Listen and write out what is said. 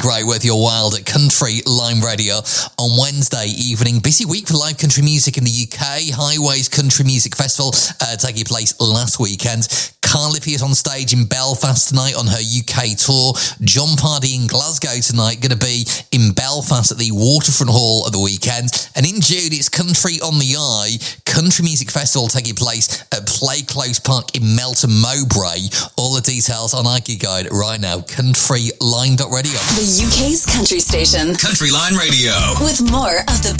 Gray with your wild Country Line Radio on Wednesday evening. Busy week for live country music in the UK. Highways Country Music Festival taking place last weekend. Carly is on stage in Belfast tonight on her UK tour. John Pardy in Glasgow tonight, going to be in Belfast at the Waterfront Hall at the weekend. And in June, it's Country on the Eye, Country Music Festival taking place at Play Close Park in Melton Mowbray. All the details on iGig Guide right now, countryline.radio. The UK's country station. Country Line Radio. With more of the